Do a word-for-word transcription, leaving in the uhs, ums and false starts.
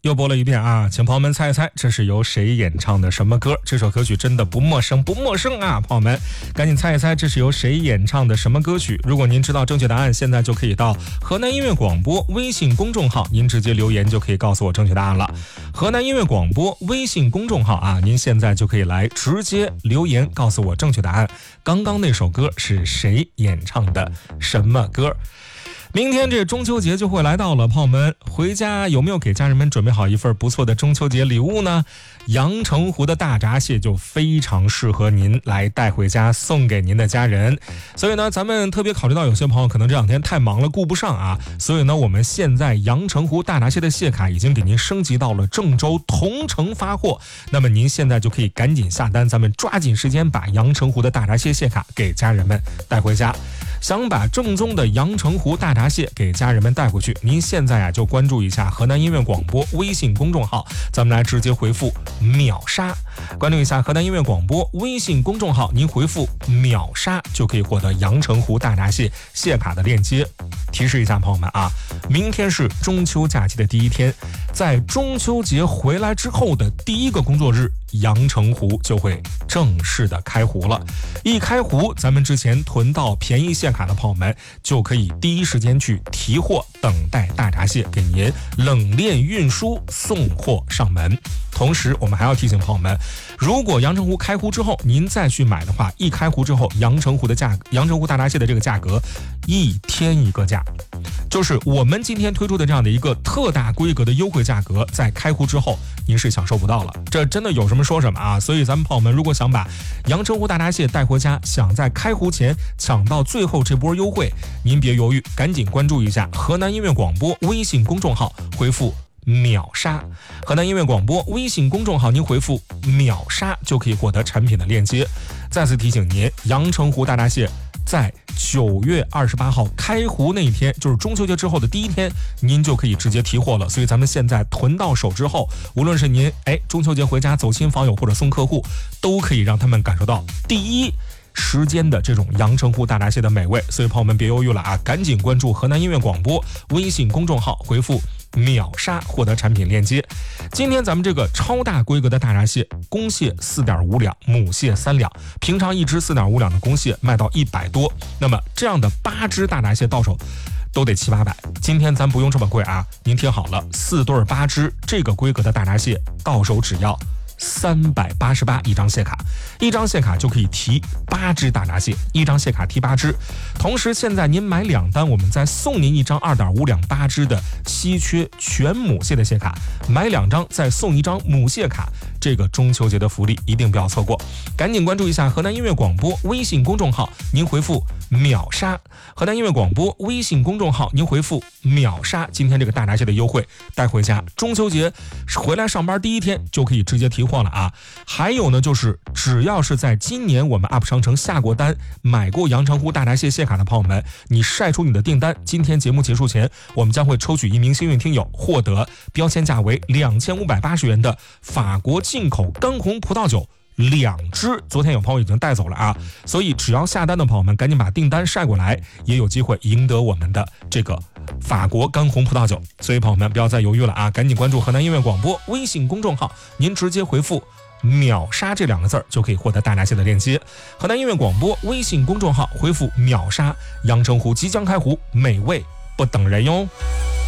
又播了一遍啊，请朋友们猜一猜，这是由谁演唱的什么歌？这首歌曲真的不陌生，不陌生啊！朋友们，赶紧猜一猜，这是由谁演唱的什么歌曲？如果您知道正确答案，现在就可以到河南音乐广播微信公众号，您直接留言就可以告诉我正确答案了。河南音乐广播微信公众号啊，您现在就可以来直接留言告诉我正确答案。刚刚那首歌是谁演唱的什么歌？明天这中秋节就会来到了，朋友们回家有没有给家人们准备好一份不错的中秋节礼物呢？阳澄湖的大闸蟹就非常适合您来带回家送给您的家人，所以呢咱们特别考虑到有些朋友可能这两天太忙了顾不上啊，所以呢我们现在阳澄湖大闸蟹的蟹卡已经给您升级到了郑州同城发货，那么您现在就可以赶紧下单，咱们抓紧时间把阳澄湖的大闸蟹蟹卡给家人们带回家。想把正宗的阳澄湖大闸蟹给家人们带回去，您现在啊就关注一下河南音乐广播微信公众号，咱们来直接回复秒杀，关注一下河南音乐广播微信公众号，您回复秒杀就可以获得阳澄湖大闸蟹蟹卡的链接。提示一下朋友们啊，明天是中秋假期的第一天，在中秋节回来之后的第一个工作日，阳澄湖就会正式的开湖了。一开湖，咱们之前囤到便宜蟹卡的朋友们就可以第一时间去提货，等待大闸蟹给您冷链运输送货上门。同时我们还要提醒朋友们，如果阳澄湖开湖之后您再去买的话，一开湖之后阳澄湖的价格，阳澄湖大闸蟹的这个价格一天一个价，就是我们今天推出的这样的一个特大规格的优惠价格，在开湖之后您是享受不到了，这真的有什么说什么啊！所以咱们朋友们如果想把阳澄湖大闸蟹带回家，想在开湖前抢到最后这波优惠，您别犹豫，赶紧关注一下河南音乐广播微信公众号，回复秒杀。河南音乐广播微信公众号，您回复秒杀就可以获得产品的链接。再次提醒您，阳澄湖大闸蟹在九月二十八号开湖那一天，就是中秋节之后的第一天，您就可以直接提货了。所以咱们现在囤到手之后，无论是您哎中秋节回家走亲访友或者送客户，都可以让他们感受到第一时间的这种阳澄湖大闸蟹的美味。所以朋友们别犹豫了啊，赶紧关注河南音乐广播微信公众号，回复秒杀获得产品链接。今天咱们这个超大规格的大闸蟹，公蟹 四点五两，母蟹三两，平常一只 四点五两的公蟹卖到一百多，那么这样的八只大闸蟹到手都得七八百。今天咱不用这么贵啊，您听好了，四对八只这个规格的大闸蟹到手只要三百八十八一张蟹卡，一张蟹卡就可以提八只大闸蟹，一张蟹卡提八只。同时现在您买两单，我们再送您一张 二点五两八只的稀缺全母蟹的蟹卡，买两张再送一张母蟹卡，这个中秋节的福利一定不要错过。赶紧关注一下河南音乐广播微信公众号，您回复秒杀。河南音乐广播微信公众号，您回复秒杀，今天这个大闸蟹的优惠带回家，中秋节回来上班第一天就可以直接提货了啊！还有呢，就是只要是在今年我们 U P 商城下过单、买过阳澄湖大闸蟹蟹卡的朋友们，你晒出你的订单，今天节目结束前，我们将会抽取一名幸运听友，获得标签价为两千五百八十元的法国进口干红葡萄酒两支。昨天有朋友已经带走了啊，所以只要下单的朋友们赶紧把订单晒过来，也有机会赢得我们的这个法国干红葡萄酒。所以朋友们不要再犹豫了啊，赶紧关注河南音乐广播微信公众号，您直接回复秒杀这两个字儿就可以获得大闸蟹的链接。河南音乐广播微信公众号回复秒杀，阳澄湖即将开湖，美味不等人哟。